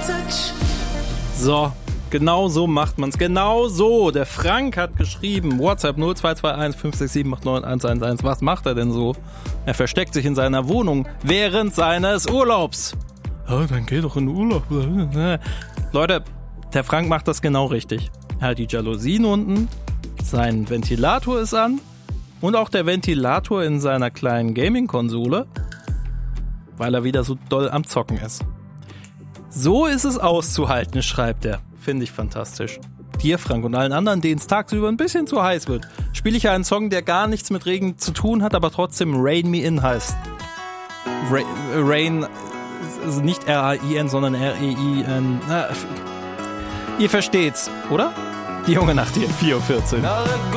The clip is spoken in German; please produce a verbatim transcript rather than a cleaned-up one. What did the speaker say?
So, genau so macht man's. Genau so. Der Frank hat geschrieben, WhatsApp null zwei zwei eins fünf sechs sieben acht neun eins eins eins. Was macht er denn so? Er versteckt sich in seiner Wohnung während seines Urlaubs. Oh, dann geh doch in den Urlaub. Leute, der Frank macht das genau richtig. Er hat die Jalousien unten, sein Ventilator ist an und auch der Ventilator in seiner kleinen Gaming-Konsole, weil er wieder so doll am Zocken ist. So ist es auszuhalten, schreibt er. Finde ich fantastisch. Dir, Frank, und allen anderen, denen es tagsüber ein bisschen zu heiß wird, spiele ich einen Song, der gar nichts mit Regen zu tun hat, aber trotzdem Rain Me In heißt. Ra- Rain, also nicht R A I N, sondern R E I N. Na, ihr versteht's, oder? Die junge Nacht hier, vier Uhr vierzehn.